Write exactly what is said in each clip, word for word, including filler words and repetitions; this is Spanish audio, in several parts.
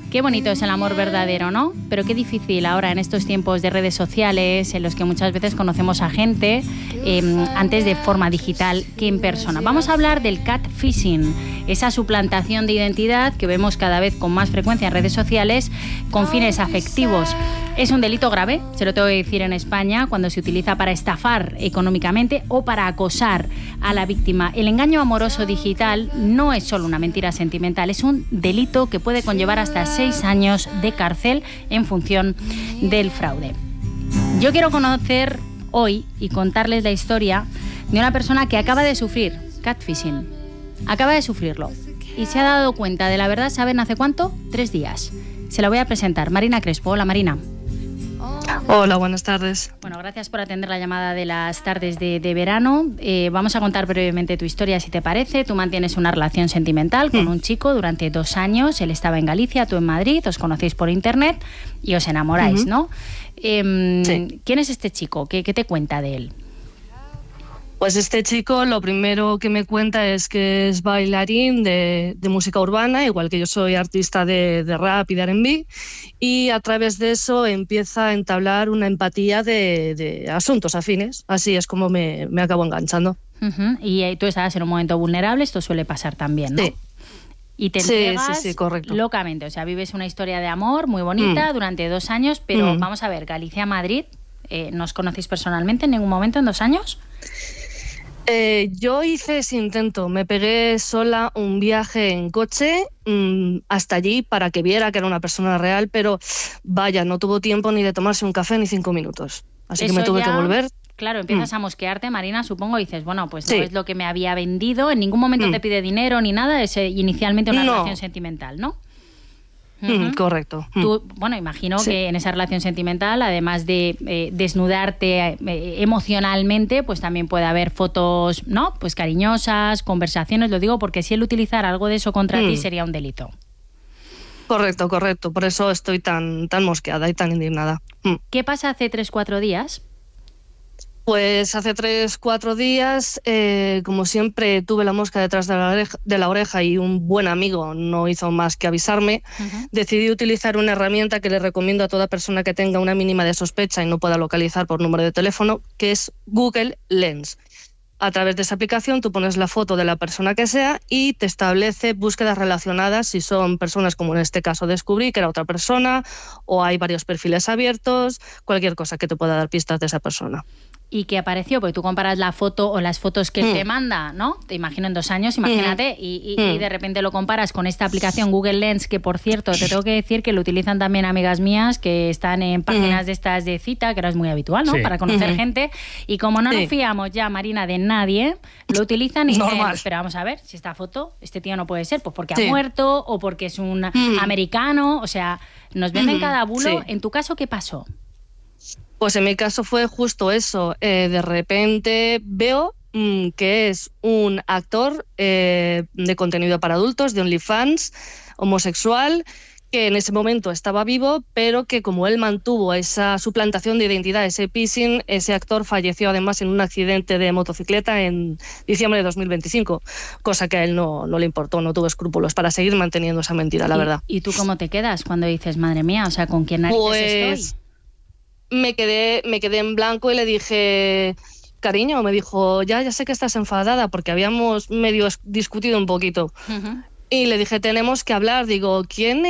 Qué bonito es el amor verdadero, ¿no? Pero qué difícil ahora en estos tiempos de redes sociales en los que muchas veces conocemos a gente eh, antes de forma digital que en persona. Vamos a hablar del catfishing, esa suplantación de identidad que vemos cada vez con más frecuencia en redes sociales con fines afectivos. Es un delito grave, se lo tengo que decir, en España, cuando se utiliza para estafar económicamente o para acosar a la víctima. El engaño amoroso digital no es solo una mentira sentimental, es un delito que puede conllevar hasta seis años de cárcel en función del fraude. Yo quiero conocer hoy y contarles la historia de una persona que acaba de sufrir catfishing. Acaba de sufrirlo y se ha dado cuenta de la verdad, ¿saben hace cuánto? Tres días. Se la voy a presentar. Marina Crespo. Hola, Marina. Hola, buenas tardes. Bueno, gracias por atender la llamada de las tardes de, de verano. Eh, vamos a contar brevemente tu historia, si te parece. Tú mantienes una relación sentimental con mm. un chico durante dos años. Él estaba en Galicia, tú en Madrid, os conocéis por internet y os enamoráis, uh-huh. ¿no? Eh, sí. ¿Quién es este chico? ¿Qué, qué te cuenta de él? Pues este chico lo primero que me cuenta es que es bailarín de, de música urbana, igual que yo soy artista de, de rap y de R and B, y a través de eso empieza a entablar una empatía de, de asuntos afines. Así es como me, me acabo enganchando. Uh-huh. Y eh, tú estabas en un momento vulnerable, esto suele pasar también, ¿no? Sí. Y te sí, entregas sí, sí, correcto. locamente, o sea, vives una historia de amor muy bonita mm. durante dos años, pero mm. vamos a ver, Galicia-Madrid, eh, ¿nos conocéis personalmente en ningún momento en dos años? Eh, yo hice ese intento, me pegué sola un viaje en coche mmm, hasta allí para que viera que era una persona real, pero vaya, no tuvo tiempo ni de tomarse un café ni cinco minutos, así Eso que me tuve ya, que volver. Claro, empiezas mm. a mosquearte, Marina, supongo, y dices, bueno, pues no sí. es lo que me había vendido, en ningún momento mm. te pide dinero ni nada, es inicialmente una no. relación sentimental, ¿no? Uh-huh. Correcto. Tú, bueno, imagino sí. que en esa relación sentimental, además de eh, desnudarte eh, emocionalmente, pues también puede haber fotos, ¿no? Pues cariñosas, conversaciones, lo digo porque si él utilizara algo de eso contra mm. ti sería un delito. Correcto, correcto. Por eso estoy tan, tan mosqueada y tan indignada. Mm. ¿Qué pasa hace tres, cuatro días? Pues hace tres, cuatro días, eh, como siempre, tuve la mosca detrás de la, oreja, de la oreja y un buen amigo no hizo más que avisarme. Uh-huh. Decidí utilizar una herramienta que le recomiendo a toda persona que tenga una mínima de sospecha y no pueda localizar por número de teléfono, que es Google Lens. A través de esa aplicación tú pones la foto de la persona que sea y te establece búsquedas relacionadas si son personas, como en este caso descubrí que era otra persona, o hay varios perfiles abiertos, cualquier cosa que te pueda dar pistas de esa persona. ¿Y qué apareció? Porque tú comparas la foto o las fotos que él mm. te manda, ¿no? Te imagino en dos años, imagínate, mm. y, y, mm. y de repente lo comparas con esta aplicación Google Lens, que por cierto, te tengo que decir que lo utilizan también amigas mías que están en páginas mm. de estas de cita, que ahora es muy habitual, ¿no? Sí. Para conocer mm. gente. Y como no sí. nos fiamos ya, Marina, de nadie, lo utilizan y dicen, pero vamos a ver, si esta foto, este tío no puede ser, pues porque sí. ha muerto o porque es un mm. americano, o sea, nos venden mm. cada bulo. Sí. En tu caso, ¿qué pasó? Pues en mi caso fue justo eso. Eh, de repente veo mmm, que es un actor eh, de contenido para adultos, de OnlyFans, homosexual, que en ese momento estaba vivo, pero que como él mantuvo esa suplantación de identidad, ese phishing, ese actor falleció además en un accidente de motocicleta en diciembre de dos mil veinticinco, cosa que a él no, no le importó, no tuvo escrúpulos para seguir manteniendo esa mentira, la ¿Y, verdad. ¿Y tú cómo te quedas cuando dices, madre mía, o sea, ¿con quién narices pues... estoy? Me quedé, me quedé en blanco y le dije, cariño, me dijo, ya, ya sé que estás enfadada porque habíamos medio discutido un poquito. Uh-huh. Y le dije, tenemos que hablar. Digo, ¿quién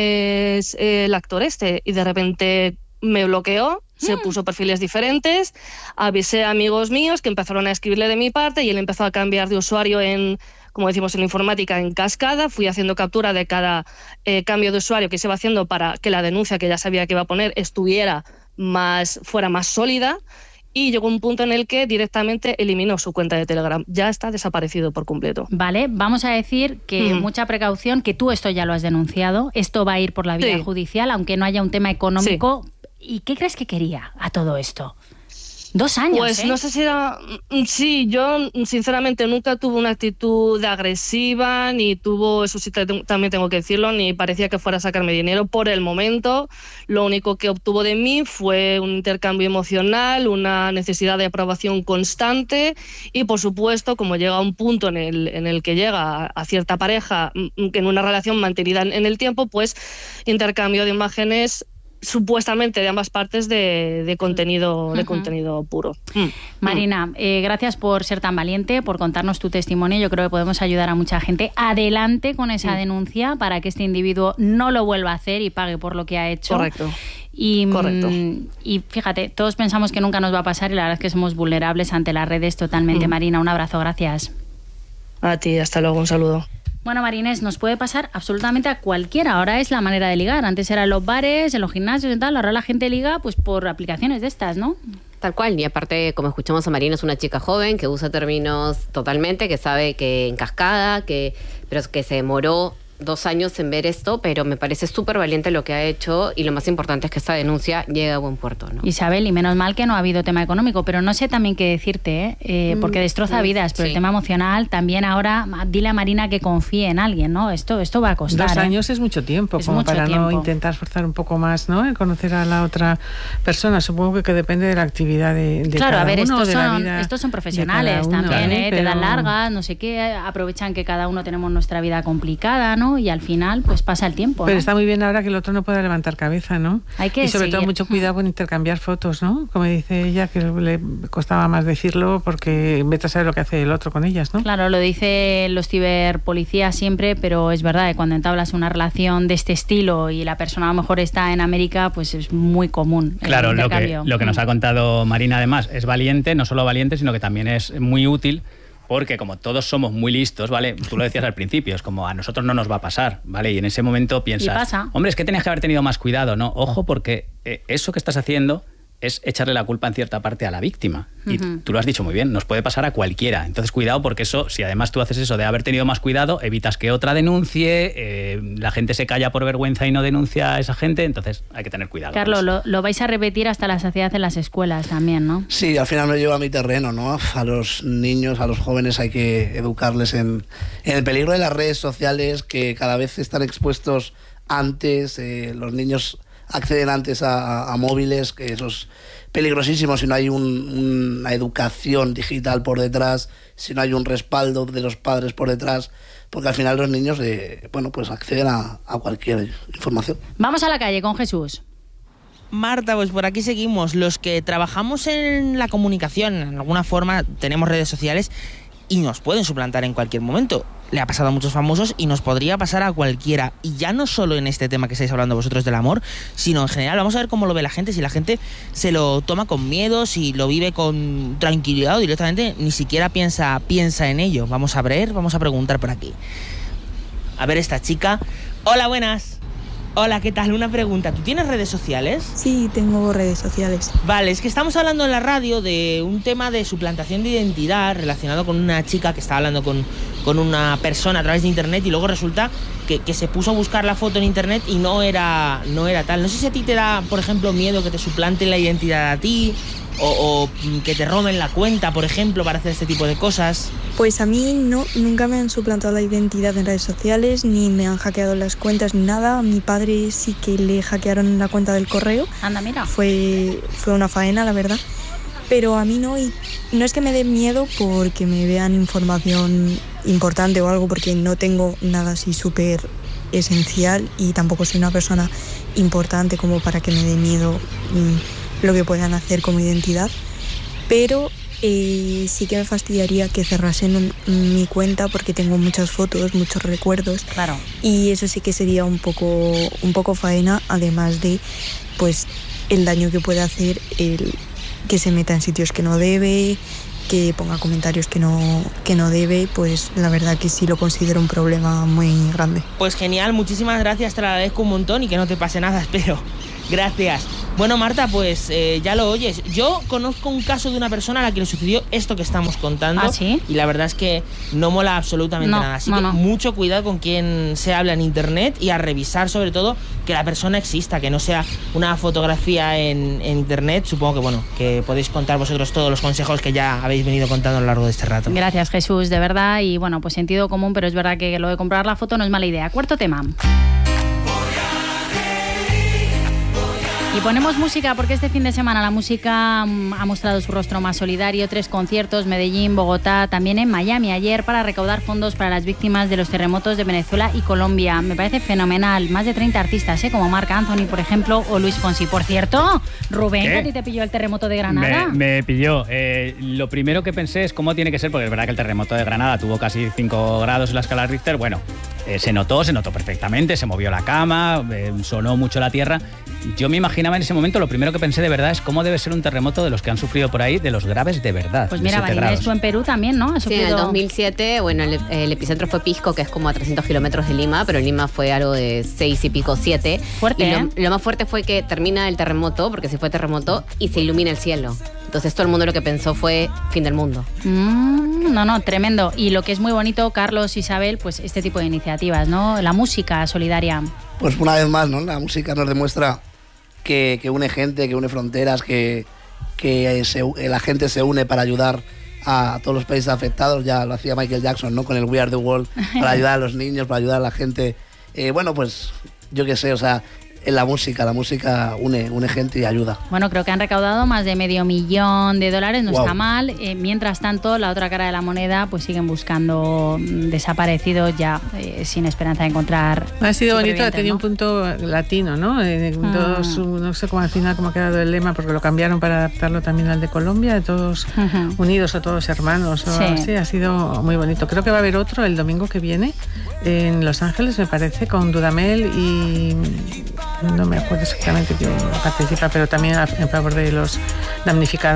es el actor este? Y de repente me bloqueó, mm. se puso perfiles diferentes, avisé a amigos míos que empezaron a escribirle de mi parte y él empezó a cambiar de usuario en, como decimos en informática, en cascada. Fui haciendo captura de cada eh, cambio de usuario que se iba haciendo para que la denuncia que ya sabía que iba a poner estuviera más, fuera más sólida, y llegó un punto en el que directamente eliminó su cuenta de Telegram. Ya está desaparecido por completo. Vale, vamos a decir que mm. mucha precaución, que tú esto ya lo has denunciado, esto va a ir por la vía sí. judicial, aunque no haya un tema económico. Sí. ¿Y qué crees que quería a todo esto? Dos años, Pues ¿eh? no sé si era... Sí, yo sinceramente nunca tuve una actitud agresiva, ni tuvo, eso sí también tengo que decirlo, ni parecía que fuera a sacarme dinero por el momento. Lo único que obtuvo de mí fue un intercambio emocional, una necesidad de aprobación constante y, por supuesto, como llega a un punto en el, en el que llega a cierta pareja, en una relación mantenida en el tiempo, pues intercambio de imágenes supuestamente de ambas partes de, de contenido, de uh-huh. contenido puro. Mm. Marina, eh, gracias por ser tan valiente, por contarnos tu testimonio. Yo creo que podemos ayudar a mucha gente. Adelante con esa mm. denuncia para que este individuo no lo vuelva a hacer y pague por lo que ha hecho. Correcto. Y, Correcto. Y fíjate, todos pensamos que nunca nos va a pasar y la verdad es que somos vulnerables ante las redes totalmente. Mm. Marina, un abrazo, gracias. A ti, hasta luego, un saludo. Bueno, Marinés, nos puede pasar absolutamente a cualquiera. Ahora es la manera de ligar. Antes era en los bares, en los gimnasios y tal. Ahora la gente liga pues por aplicaciones de estas, ¿no? Tal cual. Y aparte, como escuchamos a Marina, es una chica joven que usa términos totalmente, que sabe que en cascada, que, pero que se demoró dos años en ver esto, pero me parece súper valiente lo que ha hecho y lo más importante es que esta denuncia llegue a buen puerto, ¿no? Isabel, y menos mal que no ha habido tema económico, pero no sé también qué decirte, ¿eh? Eh, porque destroza vidas, pero sí. El tema emocional también ahora, dile a Marina que confíe en alguien, ¿no? Esto, esto va a costar. Dos ¿eh? años es mucho tiempo, es como mucho para tiempo. No intentar forzar un poco más, ¿no? El conocer a la otra persona. Supongo que, que depende de la actividad de, de claro, cada a ver, uno, estos de son, la vida estos son profesionales uno, también, ¿eh? Pero... Te dan largas, no sé qué, aprovechan que cada uno tenemos nuestra vida complicada, ¿no? Y al final pues pasa el tiempo, pero ¿no? Está muy bien ahora que el otro no pueda levantar cabeza, ¿no? Hay que y sobre seguir. todo mucho cuidado con intercambiar fotos, ¿no? Como dice ella, que le costaba más decirlo porque vete a saber lo que hace el otro con ellas, ¿no? Claro, lo dicen los ciberpolicías siempre, pero es verdad que cuando entablas una relación de este estilo y la persona a lo mejor está en América, pues es muy común. Claro, lo que, lo que nos ha contado Marina además es valiente, no solo valiente, sino que también es muy útil. Porque como todos somos muy listos, ¿vale? Tú lo decías al principio, es como a nosotros no nos va a pasar, ¿vale? Y en ese momento piensas, hombre, es que tenías que haber tenido más cuidado, ¿no? Ojo, porque eh, eso que estás haciendo es echarle la culpa en cierta parte a la víctima. Uh-huh. Y tú lo has dicho muy bien, nos puede pasar a cualquiera. Entonces, cuidado, porque eso, si además tú haces eso de haber tenido más cuidado, evitas que otra denuncie, eh, la gente se calla por vergüenza y no denuncia a esa gente, entonces hay que tener cuidado. Carlos, lo, lo vais a repetir hasta la saciedad en las escuelas también, ¿no? Sí, al final me lleva a mi terreno, ¿no? A los niños, a los jóvenes hay que educarles en, en el peligro de las redes sociales, que cada vez están expuestos antes, eh, los niños acceden antes a, a, a móviles, que eso es peligrosísimo si no hay un, una educación digital por detrás, si no hay un respaldo de los padres por detrás, porque al final los niños eh, bueno, pues acceden a, a cualquier información. Vamos a la calle con Jesús. Marta, pues por aquí seguimos. Los que trabajamos en la comunicación, en alguna forma tenemos redes sociales y nos pueden suplantar en cualquier momento. Le ha pasado a muchos famosos y nos podría pasar a cualquiera. Y ya no solo en este tema que estáis hablando vosotros del amor, sino en general. Vamos a ver cómo lo ve la gente. Si la gente se lo toma con miedo, si lo vive con tranquilidad o directamente ni siquiera piensa, piensa en ello. Vamos a ver, vamos a preguntar por aquí. A ver esta chica. Hola, buenas. Hola, ¿qué tal? Una pregunta. ¿Tú tienes redes sociales? Sí, tengo redes sociales. Vale, es que estamos hablando en la radio de un tema de suplantación de identidad relacionado con una chica que estaba hablando con, con una persona a través de internet y luego resulta que, que se puso a buscar la foto en internet y no era, no era tal. No sé si a ti te da, por ejemplo, miedo que te suplanten la identidad a ti o, o que te roben la cuenta, por ejemplo, para hacer este tipo de cosas. Pues a mí no, nunca me han suplantado la identidad en redes sociales, ni me han hackeado las cuentas ni nada. A mi padre sí que le hackearon la cuenta del correo. Anda, mira. Fue, fue una faena, la verdad. Pero a mí no, y no es que me dé miedo porque me vean información importante o algo, porque no tengo nada así súper esencial y tampoco soy una persona importante como para que me dé miedo mmm, lo que puedan hacer como identidad. Pero eh, sí que me fastidiaría que cerrasen mi cuenta porque tengo muchas fotos, muchos recuerdos. Claro. Y eso sí que sería un poco, un poco faena, además de pues el daño que puede hacer el que se meta en sitios que no debe, que ponga comentarios que no, que no debe, pues la verdad que sí lo considero un problema muy grande. Pues genial, muchísimas gracias, te lo agradezco un montón y que no te pase nada, espero. Gracias. Bueno, Marta, pues eh, ya lo oyes. Yo conozco un caso de una persona a la que le sucedió esto que estamos contando. ¿Ah, sí? Y la verdad es que no mola absolutamente no, nada. Así no, que no. mucho cuidado con quien se habla en internet y a revisar sobre todo que la persona exista, que no sea una fotografía en, en internet. Supongo que, bueno, que podéis contar vosotros todos los consejos que ya habéis venido contando a lo largo de este rato. Gracias, Jesús, de verdad. Y bueno, pues sentido común, pero es verdad que lo de comprar la foto no es mala idea. Cuarto tema. Y ponemos música porque este fin de semana la música mm, ha mostrado su rostro más solidario. Tres conciertos, Medellín, Bogotá, también en Miami ayer para recaudar fondos para las víctimas de los terremotos de Venezuela y Colombia. Me parece fenomenal. Más de treinta artistas, ¿eh? Como Marc Anthony, por ejemplo, o Luis Fonsi. Por cierto, Rubén, ¿qué? ¿A ti te pilló el terremoto de Granada? Me, me pilló. Eh, lo primero que pensé es cómo tiene que ser, porque es verdad que el terremoto de Granada tuvo casi cinco grados en la escala Richter. Bueno, eh, se notó, se notó perfectamente, se movió la cama, eh, sonó mucho la tierra. Yo me imaginaba en ese momento, lo primero que pensé de verdad es cómo debe ser un terremoto de los que han sufrido por ahí, de los graves de verdad. Pues mira, Marina, esto en Perú también, ¿no? Sí, en el dos mil siete, bueno, el, el epicentro fue Pisco, que es como a trescientos kilómetros de Lima, pero en Lima fue algo de seis y pico, siete. Fuerte, y lo, ¿eh? lo más fuerte fue que termina el terremoto, porque se fue terremoto, y se ilumina el cielo. Entonces todo el mundo lo que pensó fue fin del mundo. Mm, no, no, tremendo. Y lo que es muy bonito, Carlos, Isabel, pues este tipo de iniciativas, ¿no? La música solidaria. Pues una vez más, ¿no? La música nos demuestra que, que une gente, que une fronteras, que, que se, la gente se une para ayudar a todos los países afectados. Ya lo hacía Michael Jackson, ¿no? Con el We Are the World, para ayudar a los niños, para ayudar a la gente. Eh, bueno, pues yo qué sé, o sea, en la música, la música une, une gente y ayuda. Bueno, creo que han recaudado más de medio millón de dólares, no wow. está mal. Eh, mientras tanto, la otra cara de la moneda, pues siguen buscando desaparecidos ya eh, sin esperanza de encontrar. Ha sido bonito, ha tenido ¿no? un punto latino, ¿no? Eh, ah. dos, no sé cómo al final cómo ha quedado el lema, porque lo cambiaron para adaptarlo también al de Colombia, de todos uh-huh. unidos o todos hermanos. O, sí. sí, ha sido muy bonito. Creo que va a haber otro el domingo que viene en Los Ángeles, me parece, con Dudamel y no me acuerdo exactamente quién participa, pero también en favor de los damnificados.